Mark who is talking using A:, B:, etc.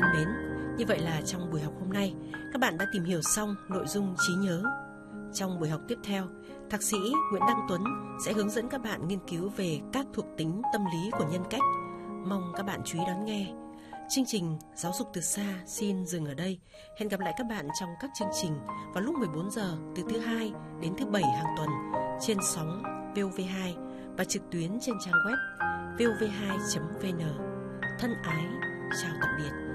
A: thân mến, như vậy là trong buổi học hôm nay, các bạn đã tìm hiểu xong nội dung trí nhớ. Trong buổi học tiếp theo, Thạc sĩ Nguyễn Đăng Tuấn sẽ hướng dẫn các bạn nghiên cứu về các thuộc tính tâm lý của nhân cách. Mong các bạn chú ý đón nghe. Chương trình Giáo dục từ xa xin dừng ở đây. Hẹn gặp lại các bạn trong các chương trình vào lúc 14 giờ từ thứ Hai đến thứ Bảy hàng tuần trên sóng VOV2 và trực tuyến trên trang web vov2.vn. Thân ái, chào tạm biệt.